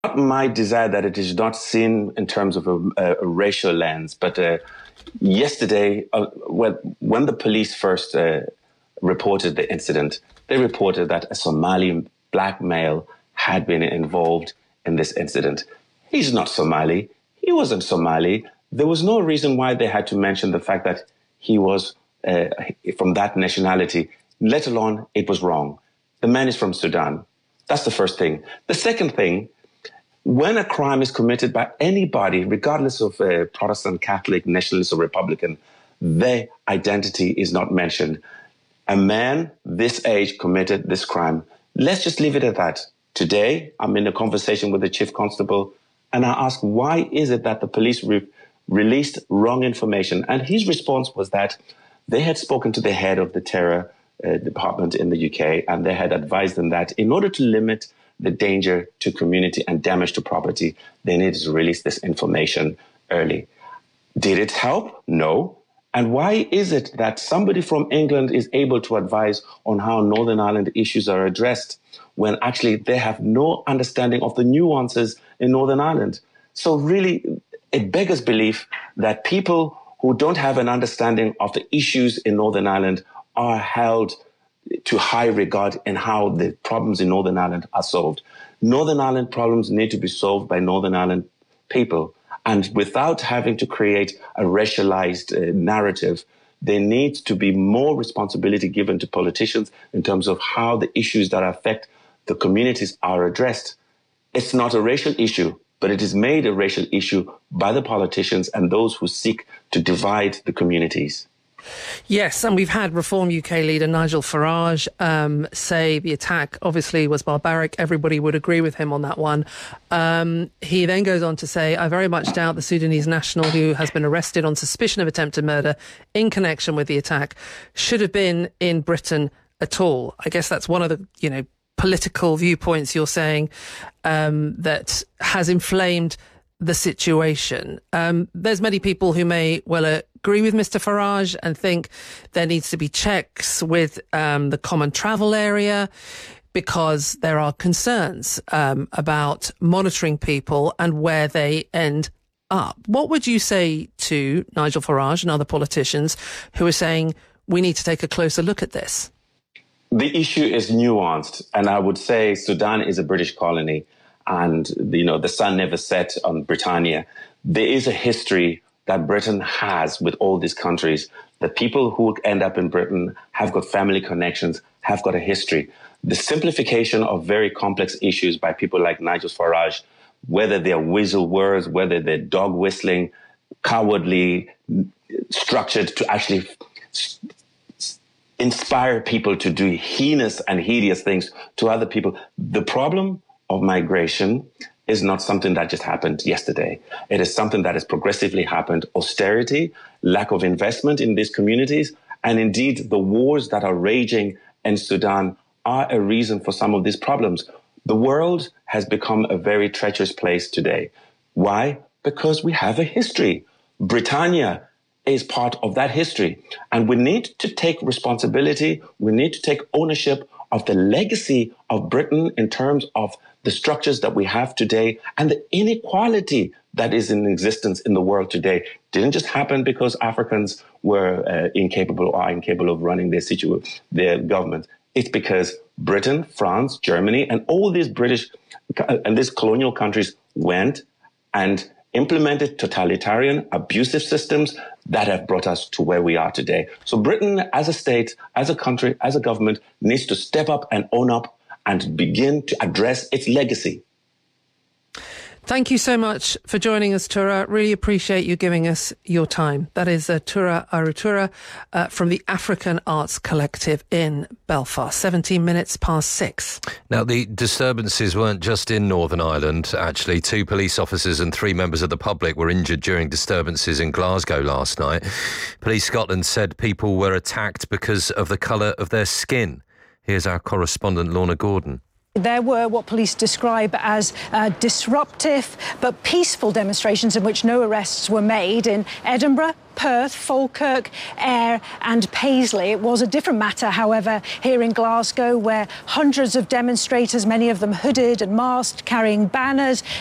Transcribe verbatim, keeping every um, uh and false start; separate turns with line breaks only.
not my desire that it is not seen in terms of a, a, a racial lens, but uh, yesterday, uh, when, when the police first uh, reported the incident, they reported that a Somali black male had been involved in this incident. He's not Somali. He wasn't Somali. There was no reason why they had to mention the fact that he was uh, from that nationality, let alone it was wrong. The man is from Sudan. That's the first thing. The second thing, when a crime is committed by anybody, regardless of uh, Protestant, Catholic, nationalist, or Republican, their identity is not mentioned. A man this age committed this crime. Let's just leave it at that. Today, I'm in a conversation with the chief constable, and I asked, why is it that the police re- released wrong information? And his response was that they had spoken to the head of the terror uh, department in the U K, and they had advised them that in order to limit the danger to community and damage to property, they needed to release this information early. Did it help? No. And why is it that somebody from England is able to advise on how Northern Ireland issues are addressed when actually they have no understanding of the nuances in Northern Ireland? So really, it beggars belief that people who don't have an understanding of the issues in Northern Ireland are held to high regard in how the problems in Northern Ireland are solved. Northern Ireland problems need to be solved by Northern Ireland people. And without having to create a racialized uh, narrative, there needs to be more responsibility given to politicians in terms of how the issues that affect the communities are addressed. It's not a racial issue, but it is made a racial issue by the politicians and those who seek to divide the communities.
Yes, and we've had Reform U K leader Nigel Farage um, say the attack obviously was barbaric. Everybody would agree with him on that one. Um, he then goes on to say, I very much doubt the Sudanese national who has been arrested on suspicion of attempted murder in connection with the attack should have been in Britain at all. I guess that's one of the, you know, political viewpoints you're saying um, that has inflamed the situation. Um, there's many people who may well agree with Mister Farage and think there needs to be checks with um, the common travel area because there are concerns um, about monitoring people and where they end up. What would you say to Nigel Farage and other politicians who are saying we need to take a closer look at this?
The issue is nuanced, and I would say Sudan is a British colony. And, you know, the sun never set on Britannia. There is a history that Britain has with all these countries. The people who end up in Britain have got family connections, have got a history. The simplification of very complex issues by people like Nigel Farage, whether they're whistle words, whether they're dog whistling, cowardly, structured to actually inspire people to do heinous and hideous things to other people. The problem of migration is not something that just happened yesterday. It is something that has progressively happened. Austerity, lack of investment in these communities, and indeed the wars that are raging in Sudan are a reason for some of these problems. The world has become a very treacherous place today. Why? Because we have a history. Britannia is part of that history. And we need to take responsibility. We need to take ownership of the legacy of Britain in terms of the structures that we have today and the inequality that is in existence in the world today. Didn't just happen because Africans were uh, incapable or are incapable of running their situ- their government. It's because Britain, France, Germany, and all these British uh, and these colonial countries went and implemented totalitarian, abusive systems that have brought us to where we are today. So Britain, as a state, as a country, as a government, needs to step up and own up and begin to address its legacy.
Thank you so much for joining us, Tura. Really appreciate you giving us your time. That is uh, Tura Arutura uh, from the African Arts Collective in Belfast. seventeen minutes past six.
Now, the disturbances weren't just in Northern Ireland, actually. Two police officers and three members of the public were injured during disturbances in Glasgow last night. Police Scotland said people were attacked because of the colour of their skin. Here's our correspondent, Lorna Gordon.
There were what police describe as uh, disruptive but peaceful demonstrations in which no arrests were made in Edinburgh, Perth, Falkirk, Ayr and Paisley. It was a different matter, however, here in Glasgow, where hundreds of demonstrators, many of them hooded and masked, carrying banners